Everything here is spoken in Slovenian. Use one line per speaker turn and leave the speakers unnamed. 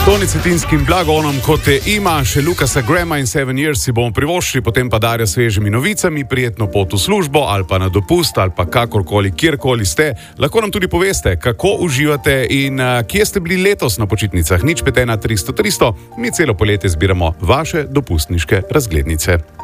Toni Cetinskim blagonom, kot te ima še Lucasa Grahama in 7 Years, si bomo privoščili, potem pa Darja svežimi novicami, prijetno pot v službo ali pa na dopust ali pa kakorkoli, kjerkoli ste. Lahko nam tudi poveste, kako uživate in kje ste bili letos na počitnicah. 051 300 300, mi celo poletje zbiramo vaše dopustniške razglednice.